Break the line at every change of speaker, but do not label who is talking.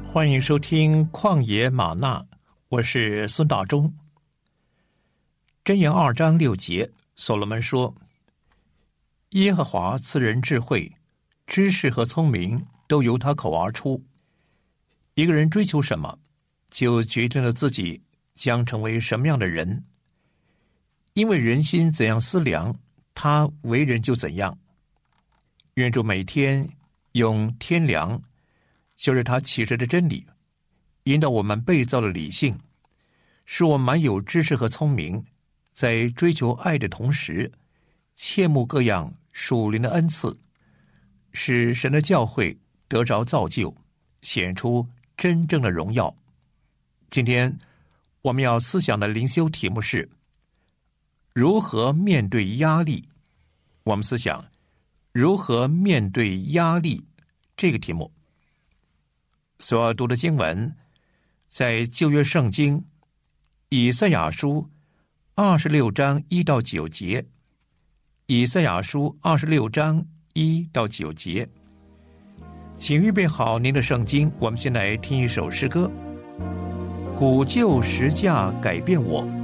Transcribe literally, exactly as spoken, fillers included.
欢迎收听旷野吗哪，我是孙大中。箴言二章六节，所罗门说：耶和华赐人智慧，知识和聪明都由他口而出。一个人追求什么，就决定了自己将成为什么样的人。因为人心怎样思量，他为人就怎样。愿主每天用天良就是他启示的真理，引导我们被造的理性，使我们满有知识和聪明，在追求爱的同时，切慕各样属灵的恩赐，使神的教会得着造就，显出真正的荣耀。今天我们要思想的灵修题目是如何面对压力。我们思想如何面对压力这个题目。所要读的经文在旧约圣经以赛亚书二十六章一到九节，以赛亚书二十六章一到九节。请预备好您的圣经，我们先来听一首诗歌。古旧石架改变我，